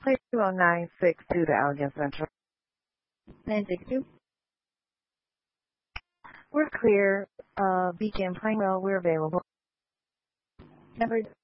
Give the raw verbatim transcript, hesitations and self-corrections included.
Play on nine six two, the Allegan Central. nine six two. We're clear. Uh, Beacon, Pinewell, we're available. Number